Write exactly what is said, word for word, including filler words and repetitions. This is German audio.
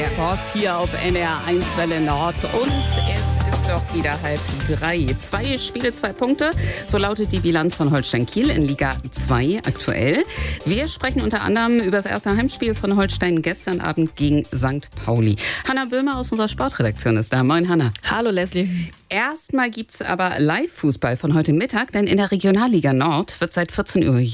Cross hier auf N R eins Welle Nord und es ist doch wieder halb drei. Zwei Spiele, zwei Punkte. So lautet die Bilanz von Holstein Kiel in Liga zwei aktuell. Wir sprechen unter anderem über das erste Heimspiel von Holstein gestern Abend gegen Sankt Pauli. Hanna Böhmer aus unserer Sportredaktion ist da. Moin, Hanna. Hallo, Leslie. Erstmal gibt's aber Live-Fußball von heute Mittag, denn in der Regionalliga Nord wird seit vierzehn Uhr